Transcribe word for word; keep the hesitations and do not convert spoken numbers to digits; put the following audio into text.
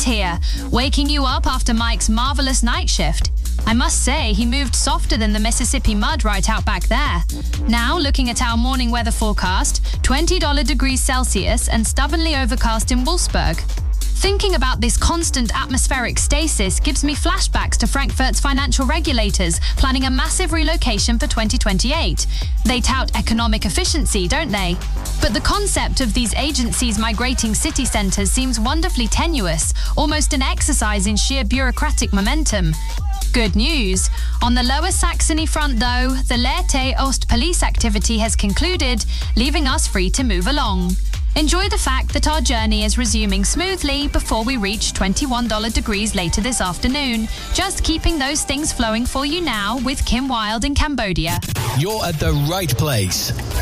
here, waking you up after Mike's marvelous night shift. I must say, he moved softer than the Mississippi mud right out back there. Now, looking at our morning weather forecast, twenty degrees Celsius and stubbornly overcast in Wolfsburg. Thinking about this constant atmospheric stasis gives me flashbacks to Frankfurt's financial regulators planning a massive relocation for twenty twenty-eight. They tout economic efficiency, don't they? But the concept of these agencies migrating city centres seems wonderfully tenuous, almost an exercise in sheer bureaucratic momentum. Good news. On the Lower Saxony front, though, the Lehrte Ost police activity has concluded, leaving us free to move along. Enjoy the fact that our journey is resuming smoothly before we reach twenty-one degrees later this afternoon. Just keeping those things flowing for you now with Kim Wilde in Cambodia. You're at the right place.